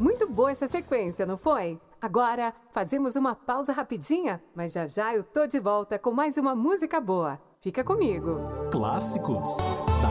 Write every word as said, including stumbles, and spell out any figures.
Muito boa essa sequência, não foi? Agora, fazemos uma pausa rapidinha, mas já já eu tô de volta com mais uma música boa. Fica comigo. Clássicos